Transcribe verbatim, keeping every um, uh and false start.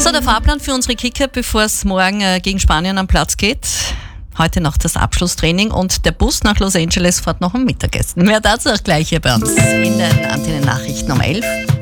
So, der Fahrplan für unsere Kicker, bevor es morgen äh, gegen Spanien am Platz geht. Heute noch das Abschlusstraining und der Bus nach Los Angeles fährt noch am Mittagessen. Mehr dazu auch gleich hier bei uns in den Antennen-Nachrichten um elf.